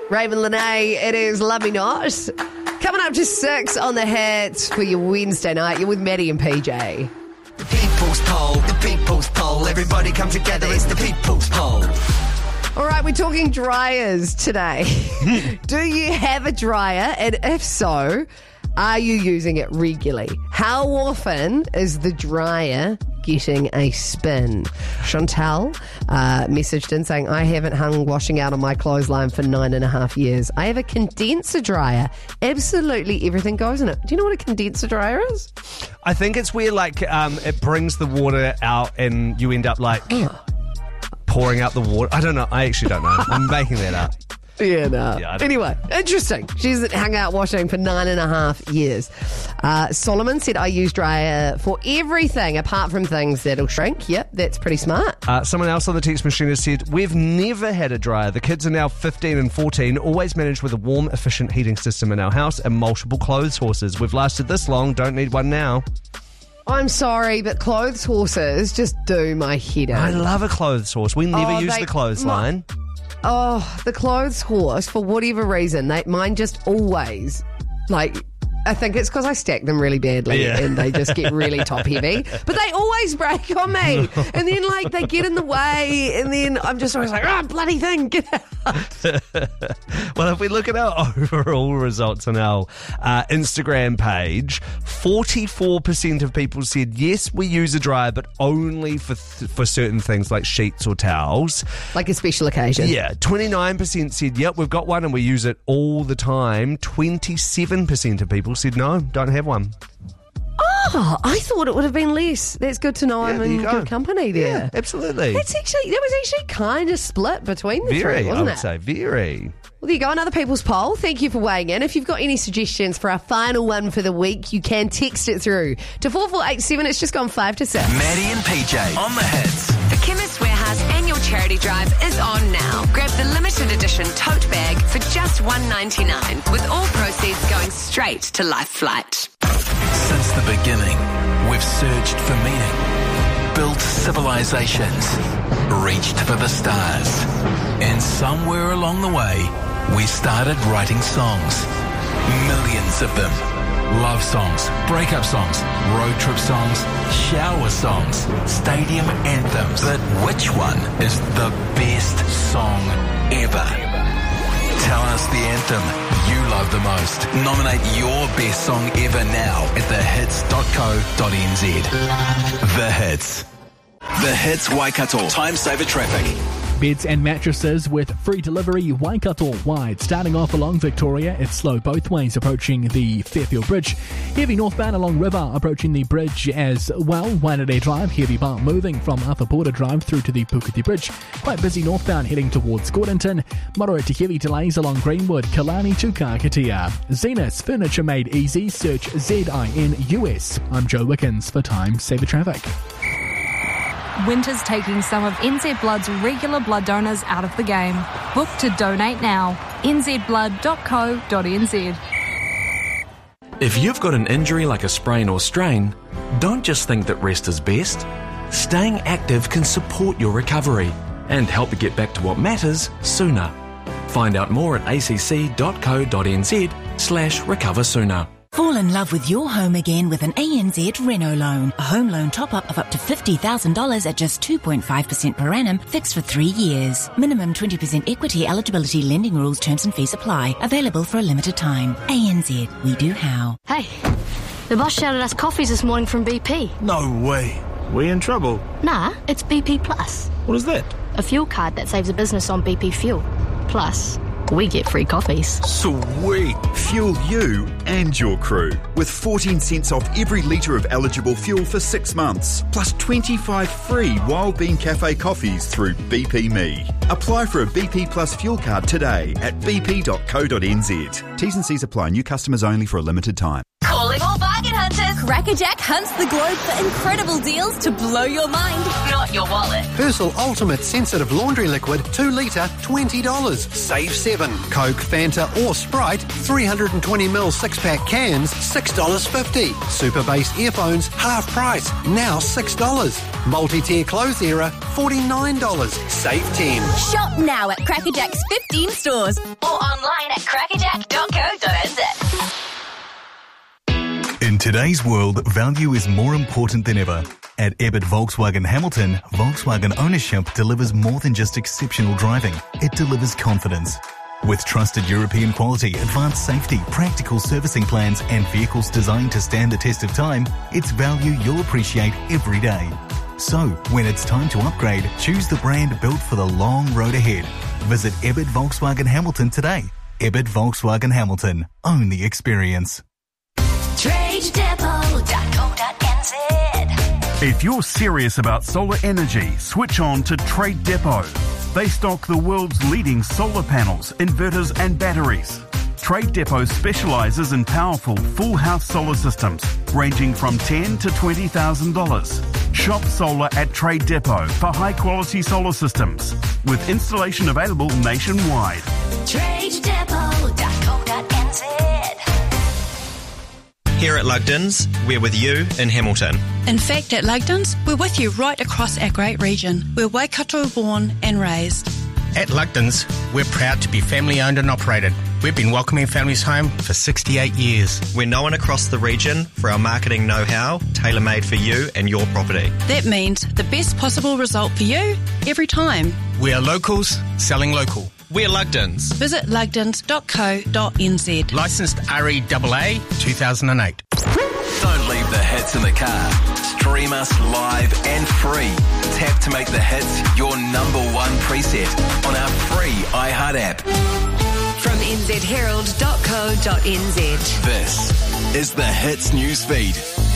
Raven Lene, it is Love Me Not. Coming up to 6 on the Hits for your Wednesday night. You're with Maddie and PJ. The people's poll, everybody come together, it's the people's poll. All right, we're talking dryers today. Do you have a dryer? And if so, are you using it regularly? How often is the dryer getting a spin? Chantal messaged in saying, I haven't hung washing out on my clothesline for 9.5 years. I have a condenser dryer. Absolutely everything goes in it. Do you know what a condenser dryer is? I think it's where it brings the water out and you end up pouring out the water. I don't know. I actually don't know. I'm making that up. Yeah, no. Yeah, anyway, interesting. She's hung out washing for 9.5 years. Solomon said, I use dryer for everything apart from things that'll shrink. Yep, that's pretty smart. Someone else on the text machine has said, we've never had a dryer. The kids are now 15 and 14, always managed with a warm, efficient heating system in our house and multiple clothes horses. We've lasted this long, don't need one now. I'm sorry, but clothes horses just do my head in. I love a clothes horse. We never use the clothesline. The clothes horse, for whatever reason, mine just always, I think it's because I stack them really badly and they just get really top heavy. But they always break on me. And then they get in the way and then I'm just always like, bloody thing, get out. Well, if we look at our overall results on our Instagram page, 44% of people said, yes, we use a dryer, but only for certain things like sheets or towels. Like a special occasion. Yeah. 29% said, yep, we've got one and we use it all the time. 27% of people said, no, don't have one. Oh, I thought it would have been less. That's good to know. I'm in good company there. Yeah, absolutely. That was actually kind of split between the three, wasn't it? I would say very. Well, there you go, another People's Poll. Thank you for weighing in. If you've got any suggestions for our final one for the week, you can text it through to 4487. It's just gone 5 to 6. Maddie and PJ on the Hits. The Chemist Warehouse annual charity drive is on now. Grab the limited edition tote bag for just $1.99, with all proceeds going straight to Life Flight. Since the beginning, we've searched for meaning, built civilizations, reached for the stars, and somewhere along the way, we started writing songs. Millions of them. Love songs, breakup songs, road trip songs, shower songs, stadium anthems. But which one is the best song ever? Tell us the anthem you love the most. Nominate your best song ever now at thehits.co.nz. The Hits. The Hits Waikato. Time saver traffic. Beds and mattresses with free delivery Waikato wide. Starting off along Victoria, it's slow both ways approaching the Fairfield Bridge. Heavy northbound along River approaching the bridge as well. Waitanere Drive, heavy bar moving from Upper Border Drive through to the Puketi Bridge. Quite busy northbound heading towards Gordonton. Moderate to heavy delays along Greenwood, Kalani to Kakatea. Zenith, furniture made easy. Search ZINUS. I'm Joe Wickens for Time Saver Traffic. Winter's taking some of NZ Blood's regular blood donors out of the game. Book to donate now. nzblood.co.nz. If you've got an injury like a sprain or strain, don't just think that rest is best. Staying active can support your recovery and help you get back to what matters sooner. Find out more at acc.co.nz/recoversooner. Fall in love with your home again with an ANZ Reno loan. A home loan top-up of up to $50,000 at just 2.5% per annum, fixed for 3 years. Minimum 20% equity eligibility, lending rules, terms and fees apply. Available for a limited time. ANZ, we do how. Hey, the boss shouted us coffees this morning from BP. No way. We in trouble? Nah, it's BP Plus. What is that? A fuel card that saves a business on BP fuel. Plus, we get free coffees. Sweet! Fuel you and your crew with 14 cents off every litre of eligible fuel for 6 months. Plus 25 free Wild Bean Cafe coffees through BP Me. Apply for a BP Plus fuel card today at bp.co.nz. T's and C's apply. New customers only for a limited time. Calling all bargain hunters. Crackerjack hunts the globe for incredible deals to blow your mind, not your wallet. Persil Ultimate Sensitive Laundry Liquid, 2 litre, $20. Save $7. Coke, Fanta or Sprite, 320ml 6-pack cans, $6.50. Super Bass earphones, half price, now $6. Multi-tier clothes era, $49. Save $10. Shop now at Crackerjack's 15 stores or online at crackerjack.co.nz. In today's world, value is more important than ever. At Ebbett Volkswagen Hamilton, Volkswagen ownership delivers more than just exceptional driving. It delivers confidence. With trusted European quality, advanced safety, practical servicing plans, and vehicles designed to stand the test of time, it's value you'll appreciate every day. So, when it's time to upgrade, choose the brand built for the long road ahead. Visit Ebbett Volkswagen Hamilton today. Ebbett Volkswagen Hamilton. Own the experience. TradeDepot.co.nz. If you're serious about solar energy, switch on to Trade Depot. They stock the world's leading solar panels, inverters and batteries. Trade Depot specialises in powerful full house solar systems ranging from $10,000 to $20,000. Shop solar at Trade Depot for high quality solar systems with installation available nationwide. TradeDepot.co.nz. Here at Lugdens, we're with you in Hamilton. In fact, at Lugdens, we're with you right across our great region. We're Waikato born and raised. At Lugdens, we're proud to be family owned and operated. We've been welcoming families home for 68 years. We're known across the region for our marketing know-how, tailor-made for you and your property. That means the best possible result for you every time. We are locals selling local. We're Lugdens. Visit lugdens.co.nz. Licensed REAA 2008. Don't leave the hits in the car. Stream us live and free. Tap to make the hits your number one preset on our free iHeart app. From nzherald.co.nz. This is the Hits newsfeed.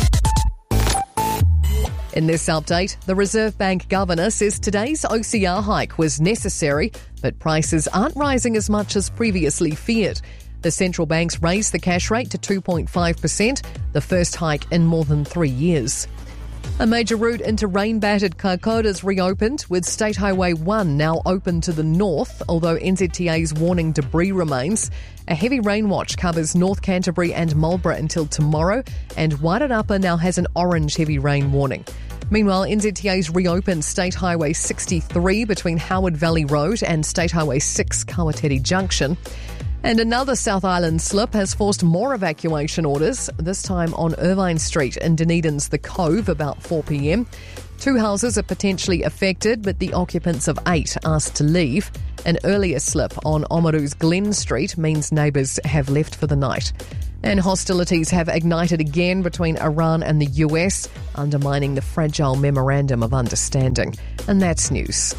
In this update, the Reserve Bank Governor says today's OCR hike was necessary, but prices aren't rising as much as previously feared. The central banks raised the cash rate to 2.5%, the first hike in more than 3 years. A major route into rain-battered Kaikoura's reopened, with State Highway 1 now open to the north, although NZTA's warning debris remains. A heavy rain watch covers North Canterbury and Marlborough until tomorrow, and Wairarapa now has an orange heavy rain warning. Meanwhile, NZTA's reopened State Highway 63 between Howard Valley Road and State Highway 6 Kawateri Junction. And another South Island slip has forced more evacuation orders, this time on Irvine Street in Dunedin's The Cove about 4 p.m. 2 houses are potentially affected, but the occupants of 8 asked to leave. An earlier slip on Oamaru's Glen Street means neighbours have left for the night. And hostilities have ignited again between Iran and the US, undermining the fragile Memorandum of Understanding. And that's news.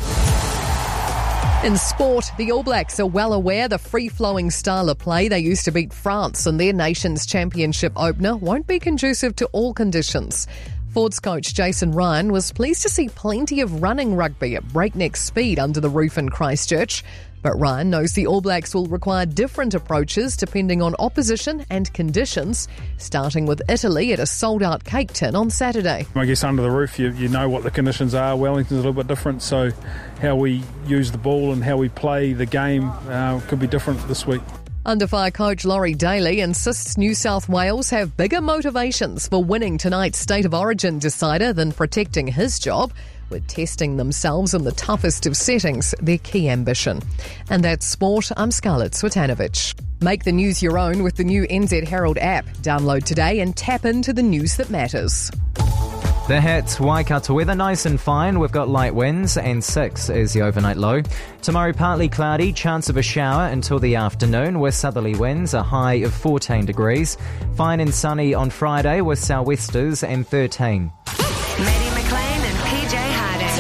In sport, the All Blacks are well aware the free-flowing style of play they used to beat France in their Nations Championship opener won't be conducive to all conditions. Fords coach Jason Ryan was pleased to see plenty of running rugby at breakneck speed under the roof in Christchurch. But Ryan knows the All Blacks will require different approaches depending on opposition and conditions, starting with Italy at a sold-out cake tin on Saturday. I guess under the roof you know what the conditions are. Wellington's a little bit different, so how we use the ball and how we play the game could be different this week. Under fire coach Laurie Daly insists New South Wales have bigger motivations for winning tonight's State of Origin decider than protecting his job, with testing themselves in the toughest of settings their key ambition. And that's sport. I'm Scarlett Swetanovich. Make the news your own with the new NZ Herald app. Download today and tap into the news that matters. The Hits, Waikato weather nice and fine. We've got light winds and 6 is the overnight low. Tomorrow partly cloudy, chance of a shower until the afternoon with southerly winds, a high of 14 degrees. Fine and sunny on Friday with sou'westers and 13. Maddie McLean and PJ Harding.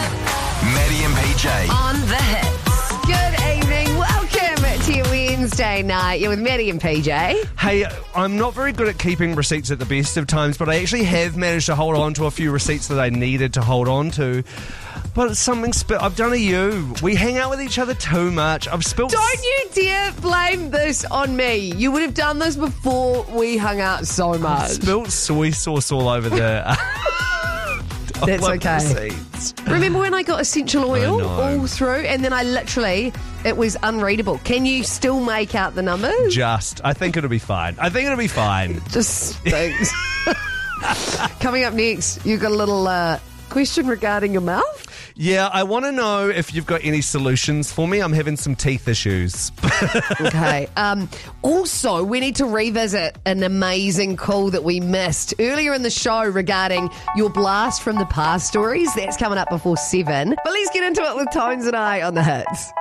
Maddie and PJ. On the Hits. Good evening. Welcome to your Wednesday Friday night. You're with Maddie and PJ. Hey, I'm not very good at keeping receipts at the best of times, but I actually have managed to hold on to a few receipts that I needed to hold on to. But it's something I've done a you. We hang out with each other too much. I've spilled... Don't you dare blame this on me. You would have done this before we hung out so much. I've spilled soy sauce all over the... That's okay. Receipts. Remember when I got essential oil I know. all through and then it was unreadable. Can you still make out the numbers? I think it'll be fine. Just thanks. Coming up next, you've got a little question regarding your mouth? Yeah, I want to know if you've got any solutions for me. I'm having some teeth issues. Okay. Also, we need to revisit an amazing call that we missed earlier in the show regarding your blast from the past stories. That's coming up before 7. But let's get into it with Tones and I on the hits.